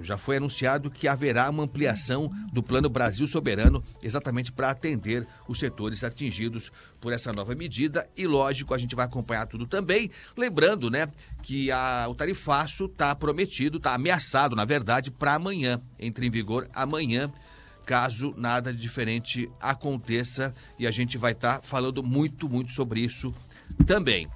Já foi anunciado que haverá uma ampliação do Plano Brasil Soberano, exatamente para atender os setores atingidos por essa nova medida. E, lógico, a gente vai acompanhar tudo também. Lembrando, né, que o tarifaço está prometido, está ameaçado, na verdade, para amanhã. Entra em vigor amanhã, caso nada de diferente aconteça. E a gente vai estar falando muito sobre isso também.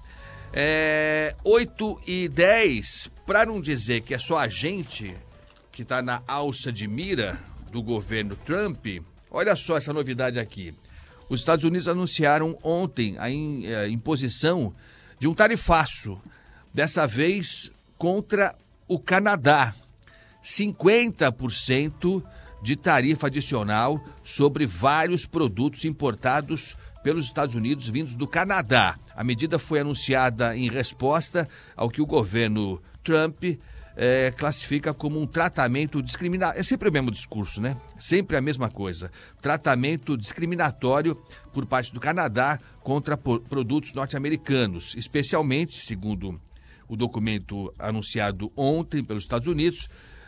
8h10, para não dizer que é só a gente que está na alça de mira do governo Trump, olha só essa novidade aqui. Os Estados Unidos anunciaram ontem a imposição de um tarifaço, dessa vez contra o Canadá. 50% de tarifa adicional sobre vários produtos importados pelos Estados Unidos vindos do Canadá. A medida foi anunciada em resposta ao que o governo Trump classifica como um tratamento discriminatório. É sempre o mesmo discurso, né? Sempre a mesma coisa. Tratamento discriminatório por parte do Canadá contra produtos norte-americanos, especialmente, segundo o documento anunciado ontem pelos Estados Unidos,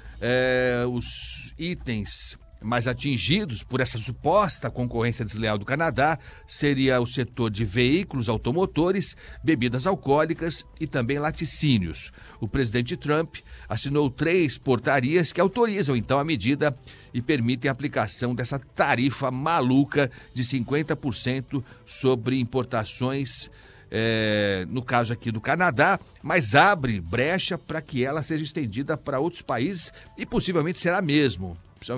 os itens mais atingidos por essa suposta concorrência desleal do Canadá seria o setor de veículos automotores, bebidas alcoólicas e também laticínios. O presidente Trump assinou 3 portarias que autorizam então a medida e permitem a aplicação dessa tarifa maluca de 50% sobre importações, no caso aqui do Canadá, mas abre brecha para que ela seja estendida para outros países e possivelmente será mesmo.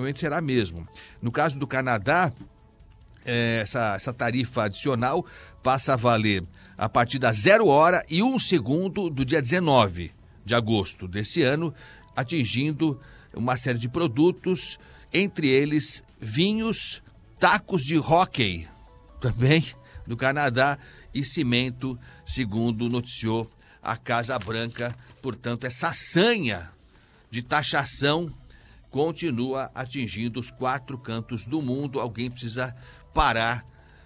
No caso do Canadá, essa tarifa adicional passa a valer a partir das 0h01 do dia 19 de agosto desse ano, atingindo uma série de produtos, entre eles vinhos, tacos de hóquei, também do Canadá, e cimento, segundo noticiou a Casa Branca. Portanto, essa sanha de taxação continua atingindo os 4 cantos do mundo. Alguém precisa parar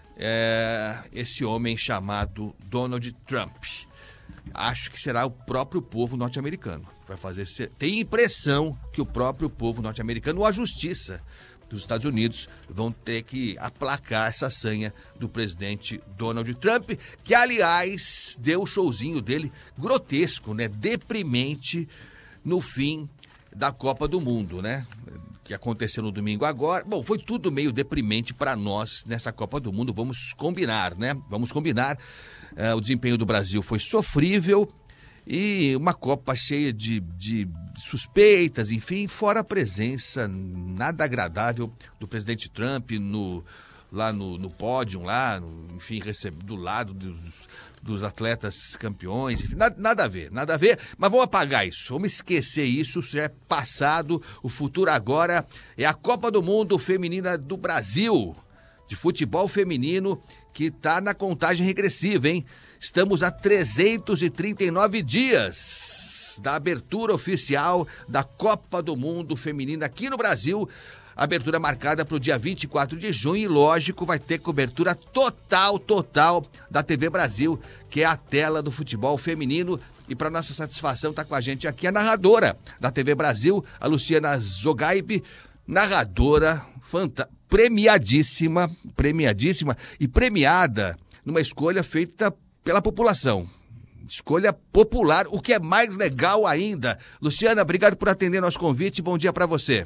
esse homem chamado Donald Trump. Acho que será o próprio povo norte-americano. Tem impressão que o próprio povo norte-americano ou a justiça dos Estados Unidos vão ter que aplacar essa sanha do presidente Donald Trump, que, aliás, deu o showzinho dele grotesco, né? Deprimente no fim da Copa do Mundo, né? Que aconteceu no domingo agora. Bom, foi tudo meio deprimente para nós nessa Copa do Mundo, vamos combinar, né? O desempenho do Brasil foi sofrível e uma Copa cheia de suspeitas, enfim, fora a presença nada agradável do presidente Trump lá no pódio, enfim, do lado dos atletas campeões, enfim, nada a ver, mas vamos apagar isso, vamos esquecer isso é passado. O futuro agora é a Copa do Mundo Feminina do Brasil, de futebol feminino, que está na contagem regressiva, hein? Estamos a 339 dias da abertura oficial da Copa do Mundo Feminina aqui no Brasil. Abertura marcada para o dia 24 de junho e, lógico, vai ter cobertura total da TV Brasil, que é a tela do futebol feminino. E para nossa satisfação está com a gente aqui a narradora da TV Brasil, a Luciana Zogaib, narradora premiadíssima e premiada numa escolha feita pela população. Escolha popular, o que é mais legal ainda. Luciana, obrigado por atender nosso convite. Bom dia para você.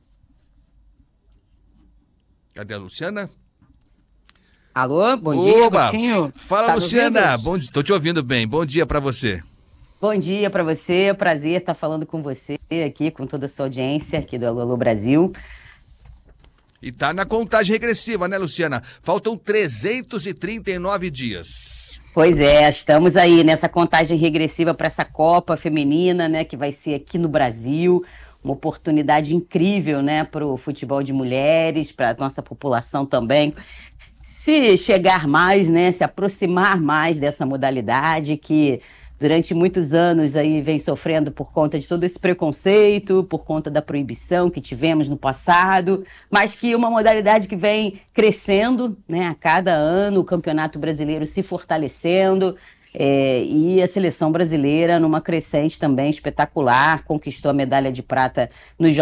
Cadê a Luciana? Alô, bom dia, Agostinho. Fala, tá, Luciana. Bom dia, tô te ouvindo bem. Bom dia para você. Bom dia para você. Prazer estar falando com você aqui, com toda a sua audiência aqui do Alô Brasil. E tá na contagem regressiva, né, Luciana? Faltam 339 dias. Pois é, estamos aí nessa contagem regressiva para essa Copa Feminina, né, que vai ser aqui no Brasil. Uma oportunidade incrível, né, para o futebol de mulheres, para a nossa população também se chegar mais, né, se aproximar mais dessa modalidade que durante muitos anos aí vem sofrendo por conta de todo esse preconceito, por conta da proibição que tivemos no passado, mas que uma modalidade que vem crescendo, né, a cada ano, o Campeonato Brasileiro se fortalecendo, e a seleção brasileira numa crescente também espetacular, conquistou a medalha de prata nos